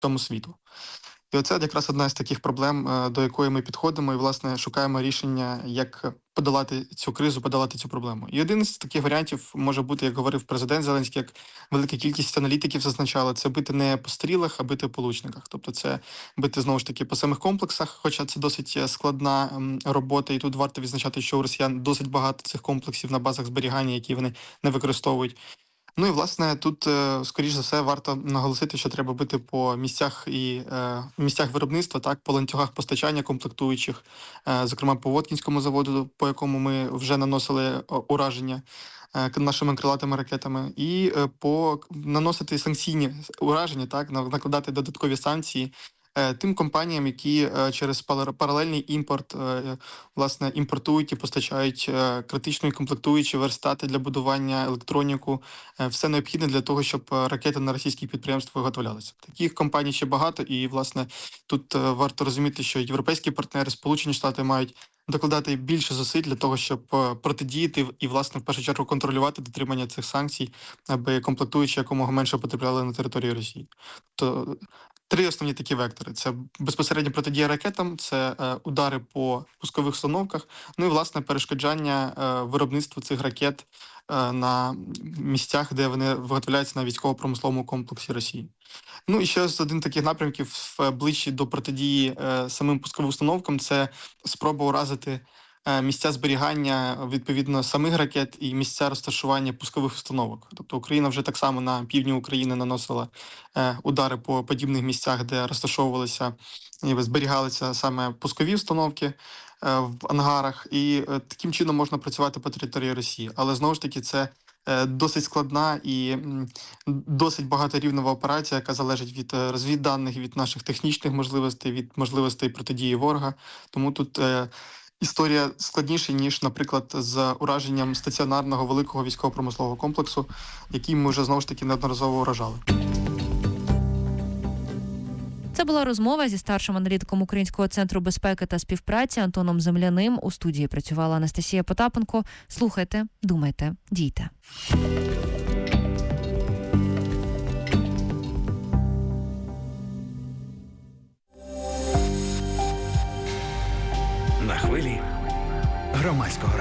всьому світу. І оце якраз одна з таких проблем, до якої ми підходимо і, власне, шукаємо рішення, як подолати цю кризу, подолати цю проблему. І один з таких варіантів може бути, як говорив президент Зеленський, як велика кількість аналітиків зазначала, це бити не по стрілах, а бити по лучниках. Тобто це бити, знову ж таки, по самих комплексах, хоча це досить складна робота, і тут варто відзначати, що у росіян досить багато цих комплексів на базах зберігання, які вони не використовують. Ну і, власне, тут, скоріш за все, варто наголосити, що треба бити по місцях і місцях виробництва, так, по ланцюгах постачання комплектуючих, зокрема по Воткінському заводу, по якому ми вже наносили ураження нашими крилатими ракетами, і наносити санкційні ураження, так, накладати додаткові санкції тим компаніям, які через паралельний імпорт власне імпортують і постачають критичну і комплектуючі верстати для будування, електроніку, все необхідне для того, щоб ракети на російських підприємствах виготовлялися. Таких компаній ще багато, і власне тут варто розуміти, що європейські партнери, Сполучені Штати мають докладати більше зусиль для того, щоб протидіяти і, власне, в першу чергу контролювати дотримання цих санкцій, аби комплектуючі якомога менше потрапляли на територію Росії. То три основні такі вектори: це безпосередньо протидія ракетам, це удари по пускових установках, ну і, власне, перешкоджання виробництву цих ракет на місцях, де вони виготовляються на військово-промисловому комплексі Росії. Ну і ще один з таких напрямків ближче до протидії самим пусковим установкам – це спроба уразити місця зберігання, відповідно, самих ракет і місця розташування пускових установок. Тобто Україна вже так само на півдні України наносила удари по подібних місцях, де розташовувалися і зберігалися саме пускові установки в ангарах, і таким чином можна працювати по території Росії. Але, знову ж таки, це досить складна і досить багаторівнева операція, яка залежить від розвідданих, від наших технічних можливостей, від можливостей протидії ворога. Тому тут історія складніша, ніж, наприклад, з ураженням стаціонарного великого військово-промислового комплексу, який ми вже, знову ж таки, неодноразово уражали. Це була розмова зі старшим аналітиком Українського центру безпеки та співпраці Антоном Земляним. У студії працювала Анастасія Потапенко. Слухайте, думайте, дійте. На хвилі громадського